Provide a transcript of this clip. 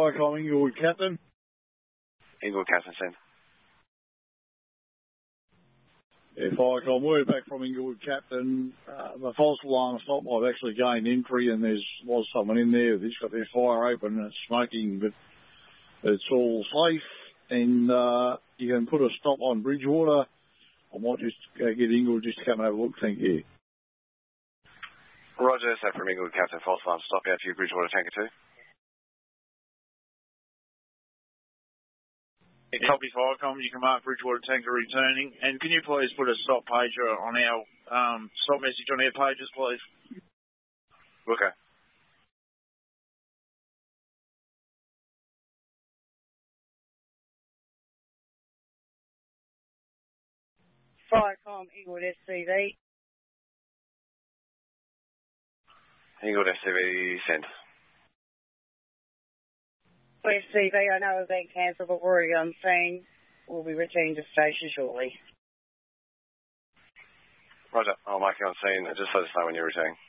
Viacom, Inglewood Captain. Inglewood Captain, send. Yeah, Viacom, word back from Inglewood Captain. The false alarm stop, I've actually gained entry and was someone in there that's got their fire open and it's smoking, but it's all safe. And you can put a stop on Bridgewater. I might just get Inglewood just to come and have a look, thank you. Roger, so from Inglewood Captain, false alarm stop out to Bridgewater Tanker 2. It copies Viacom, you can mark Bridgewater Tanker returning. And can you please put a stop pager on our stop message on our pages, please? Okay. Viacom, Inglewood SCV. Inglewood SCV, send. SCV, I know we've been cancelled, but we're already on scene. We'll be returning to station shortly. Roger, I'll mark you on scene. Just let us know when you're returning.